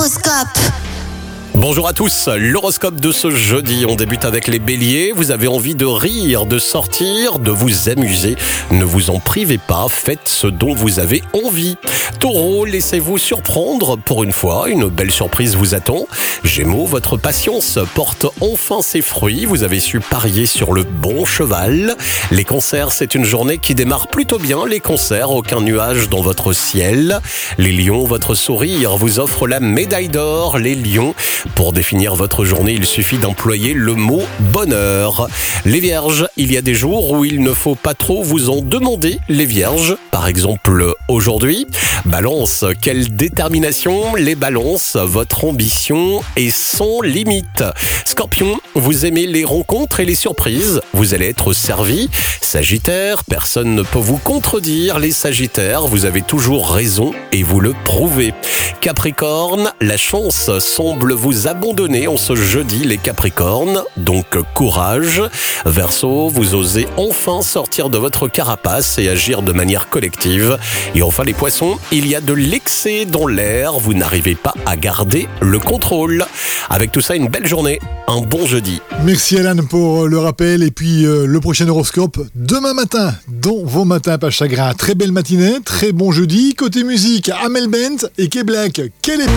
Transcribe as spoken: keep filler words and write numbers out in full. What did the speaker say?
L'horoscope. Bonjour à tous, l'horoscope de ce jeudi, on débute avec les béliers. Vous avez envie de rire, de sortir, de vous amuser. Ne vous en privez pas, faites ce dont vous avez envie. Taureau, laissez-vous surprendre. Pour une fois, une belle surprise vous attend. Gémeaux, votre patience porte enfin ses fruits. Vous avez su parier sur le bon cheval. Les cancers, c'est une journée qui démarre plutôt bien. Les cancers, aucun nuage dans votre ciel. Les lions, votre sourire vous offre la médaille d'or. Les lions, pour définir votre journée, il suffit d'employer le mot bonheur. Les vierges, il y a des jours où il ne faut pas trop vous en demander, les vierges. Par exemple, aujourd'hui. Balance, quelle détermination, les balances, votre ambition est sans limite. Scorpion, vous aimez les rencontres et les surprises, vous allez être servi. Sagittaire, personne ne peut vous contredire, les sagittaires, vous avez toujours raison et vous le prouvez. Capricorne, la chance semble vous abandonner en ce jeudi, les Capricornes, donc courage. Verseau, vous osez enfin sortir de votre carapace et agir de manière collective. Et enfin les poissons, il y a de l'excès dans l'air, vous n'arrivez pas à garder le contrôle. Avec tout ça, une belle journée, un bon jeudi. Merci Alan pour le rappel et puis euh, le prochain horoscope demain matin dans vos matins pas chagrin. Très belle matinée, très bon jeudi. Côté musique, Amel Bent et K-Black. Quelle